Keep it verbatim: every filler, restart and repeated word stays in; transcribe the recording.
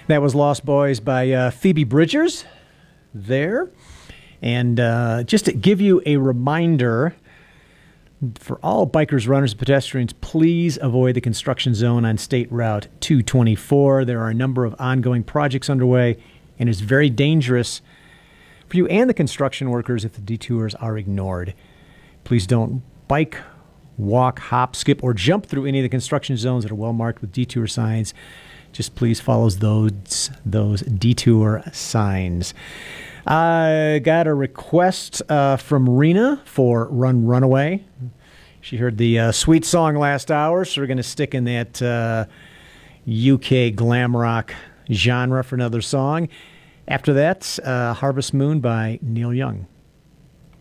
That was Lost Boys by uh, Phoebe Bridgers there. And uh, just to give you a reminder, for all bikers, runners, and pedestrians, please avoid the construction zone on State Route two twenty-four. There are a number of ongoing projects underway, and it's very dangerous for you and the construction workers if the detours are ignored. Please don't bike, walk, hop, skip, or jump through any of the construction zones that are well marked with detour signs. Just please follow those, those detour signs. I got a request uh, from Rena for Run Runaway. She heard the uh, sweet song last hour, so we're going to stick in that uh, U K glam rock genre for another song. After that, uh, Harvest Moon by Neil Young.